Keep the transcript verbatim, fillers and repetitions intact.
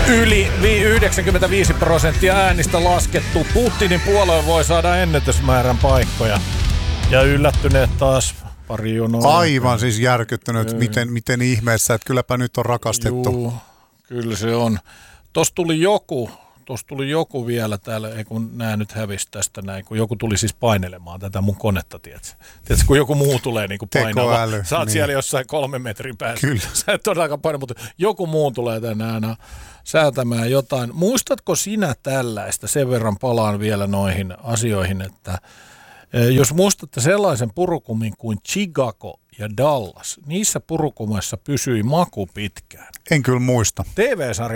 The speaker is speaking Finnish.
Yli yhdeksänkymmentäviisi prosenttia äänistä laskettu. Putinin puolue voi saada ennätysmäärän paikkoja. Ja yllättyneet taas pari jonoa. Aivan siis järkyttynyt, miten, miten ihmeessä, että kylläpä nyt on rakastettu. Juu, kyllä se on. Tuossa tuli joku, tuossa tuli joku vielä täällä, ei kun nämä nyt hävisi tästä näin, kun joku tuli siis painelemaan tätä mun konetta, tiedätkö? Tiedätkö, kun joku muu tulee niin kuin painaa. Sä oot niin. Siellä jossain kolmen metrin päässä. Kyllä. Sä et todellakaan paina, mutta joku muu tulee tänne aina säätämään jotain. Muistatko sinä tällaista? Sen verran palaan vielä noihin asioihin, että jos muistatte sellaisen purukumin kuin Chicago ja Dallas, niissä purukumeissa pysyi maku pitkään. En kyllä muista. T V-sarja